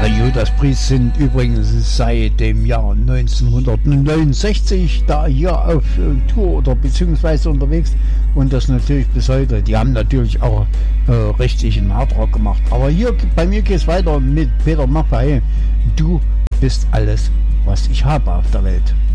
Judas Priest sind übrigens seit dem Jahr 1969 da hier auf Tour oder beziehungsweise unterwegs und das natürlich bis heute. Die haben natürlich auch richtigen Hardrock gemacht. Aber hier bei mir geht es weiter mit Peter Maffay. Du bist alles, was ich habe auf der Welt.